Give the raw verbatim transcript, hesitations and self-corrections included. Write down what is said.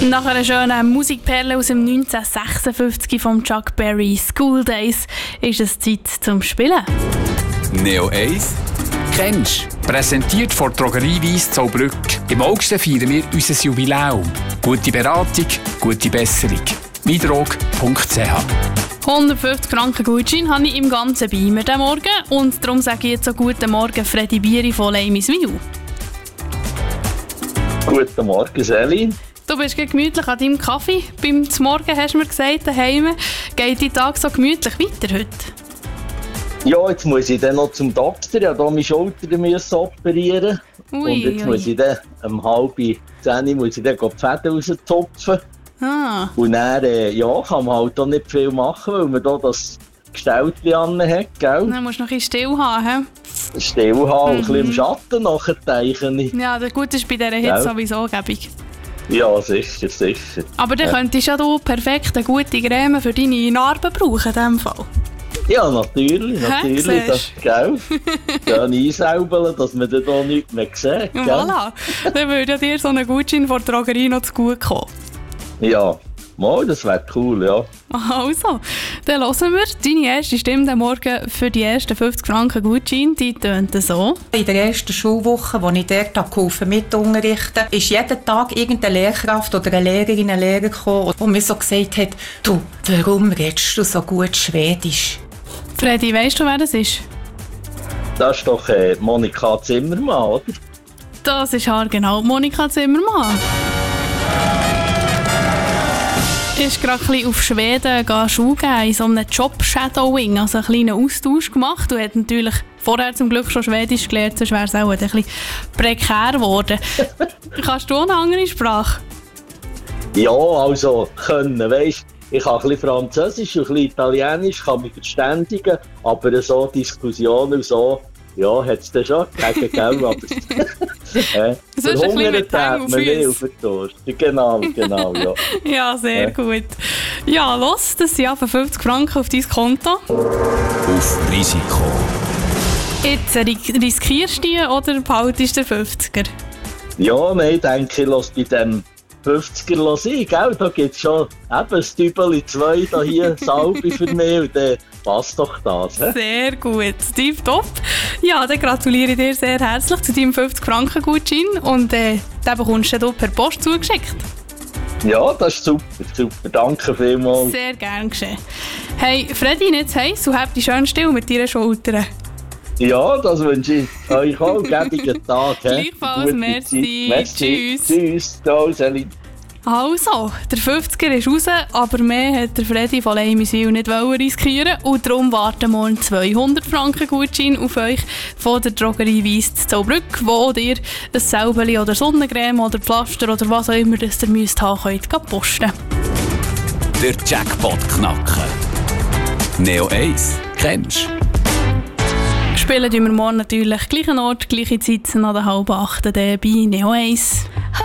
Nach einer schönen Musikperle aus dem neunzehnhundertsechsundfünfzig von Chuck Berry, School Days, ist es Zeit zum Spielen. Neo eins kennst du? Präsentiert von der Drogerie Weiss Zollbrück. Im August feiern wir unser Jubiläum. Gute Beratung, gute Besserung. Midrog punkt c h hundertfünfzig Franken Gutschein habe ich im Ganzen bei mir diesen Morgen. Und darum sage ich jetzt so guten Morgen Freddy Bieri von Leimiswil. Guten Morgen, Selin. Du bist gemütlich an deinem Kaffee. Beim Morgen hast du mir gesagt, daheim geht dein Tag so gemütlich weiter heute? Ja, jetzt muss ich dann noch zum Doktor. Ich musste meine Schulter operieren. Ui, und jetzt ui. muss ich dann um halb zehn muss ich dann die Fäden rauszupfen. Ah. Und dann äh, ja, kann man halt auch nicht viel machen, weil man da das Gestaltchen an hat, gell? Dann musst du noch ein bisschen still haben. Still haben, mhm. ein bisschen im Schatten nachher denke ich. Ja, der Gute ist bei dieser Hitze Gell? sowieso gäbig. Ja, sicher, sicher. Aber dann Ja. könntest ja du perfekt eine gute Creme für deine Narben brauchen in diesem Fall. Ja, natürlich, natürlich. Hä, Das, gell? Schön einsäubeln, dass man dann auch nichts mehr sieht, gell? Voilà, dann würde ja dir so ein Gutschein von der Drogerie noch zu gut kommen. Ja, mal, das wäre cool, ja. Also, dann hören wir deine erste Stimme den Morgen für die ersten fünfzig Franken Gutschein. Die tönt so. In der ersten Schulwoche, als ich dort geholfen mit unterrichten, ist jeden Tag irgendeine Lehrkraft oder eine Lehrerin, ein Lehrer gekommen, der mir so gesagt hat, du, warum redest du so gut Schwedisch? Freddy, weisst du, wer das ist? Das ist doch äh, Monika Zimmermann, oder? Das ist haargenau Monika Zimmermann. Ist gerade ein bisschen auf Schweden gehen Schule geben, in so einem Job-Shadowing, also einen kleinen Austausch gemacht und hat natürlich vorher zum Glück schon Schwedisch gelernt, sonst wäre es auch ein bisschen prekär geworden. Kannst du auch eine andere Sprache? Ja, also können, weisst ich kann ein bisschen Französisch und ein bisschen Italienisch, kann mich verständigen, aber so Diskussionen und so, ja, hat es dann schon gegeben, gell, aber äh, Sonst ein bisschen mit Hängen und man nicht Füssen. auf den Durst. Genau, genau, ja. Ja, sehr Ja. gut. Ja, los, das sind einfach fünfzig Franken auf dein Konto. Auf Risiko. Jetzt ri- riskierst du die oder behaltest du den fünfziger? Ja, nein, ich denke, ich lasse bei dem fünfziger sein, gell? Da gibt es schon eben ein Tübeli zwei da hier, Salbe für mich und dann passt doch das. He? Sehr gut, Steve, top. Ja, dann gratuliere ich dir sehr herzlich zu deinem fünfzig Franken Gutschein und äh, den bekommst du per Post zugeschickt. Ja, das ist super, super, danke vielmals. Sehr gern geschehen. Hey, Freddy, nicht zu heiß und habt die schön still mit deinen Schultern. Ja, das wünsche ich euch auch, gebigen Tag. he? Gleichfalls, Gute merci. Zeit. Merci. Tschüss. Tschüss, ciao, Selin. Also, der fünfziger ist raus, aber mehr hat der Freddy von Leimiswil nicht riskieren und darum warten wir einen zweihundert Franken Gutschein auf euch von der Drogerie Weiss zu Zollbrück, wo ihr ein Säubeli oder Sonnencreme oder Pflaster oder was auch immer das ihr müsst haben könnt, gleich posten. Der Jackpot knacken. Neo eins kennst du? Spielen wir morgen natürlich gleichen Ort, gleiche Zeit, nach der halben acht bei Neo eins.